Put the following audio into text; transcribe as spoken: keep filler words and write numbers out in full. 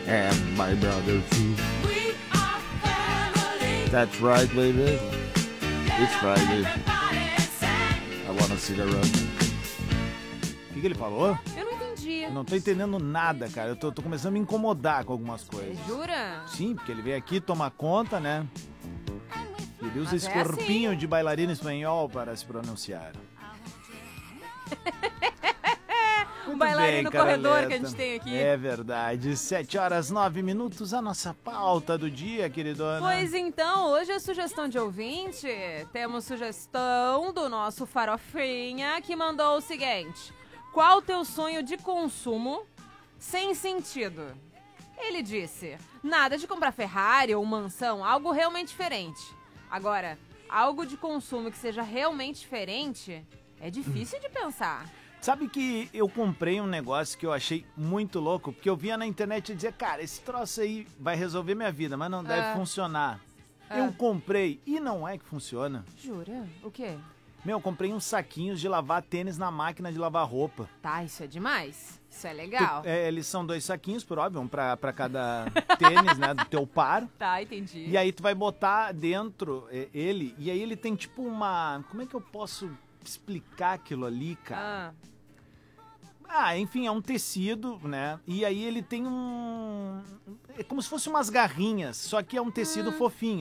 É, my brother too. That's right, baby. It's Friday. I want a cigarette. O que, que ele falou? Eu não entendi. Eu não tô entendendo nada, cara. Eu tô, tô começando a me incomodar com algumas coisas. Jura? Sim, porque ele veio aqui tomar conta, né? Ele usa Mas esse é corpinho assim. de bailarina espanhol para se pronunciar. Um bailarino bem, corredor que a Caroleta. gente tem aqui. É verdade. Sete horas, nove minutos, a nossa pauta do dia, queridona. Pois então, hoje é sugestão de ouvinte. Temos sugestão do nosso Farofinha, que mandou o seguinte: qual o teu sonho de consumo sem sentido? Ele disse: nada de comprar Ferrari ou mansão, algo realmente diferente. Agora, algo de consumo que seja realmente diferente é difícil de pensar. Sabe que eu comprei um negócio que eu achei muito louco, porque eu via na internet e dizia, cara, esse troço aí vai resolver minha vida, mas não deve Ah. funcionar. Ah. Eu comprei e não é que funciona. Jura? O quê? Meu, eu comprei uns saquinhos de lavar tênis na máquina de lavar roupa. Tá, isso é demais. Isso é legal. Tu- é, eles são dois saquinhos, por óbvio, um pra, pra cada tênis, né, do teu par. Tá, entendi. E aí tu vai botar dentro é, ele, e aí ele tem tipo uma... Como é que eu posso explicar aquilo ali, cara? Ah. Ah, enfim, é um tecido, né? E aí ele tem um... É como se fosse umas garrinhas, só que é um tecido Hum. fofinho.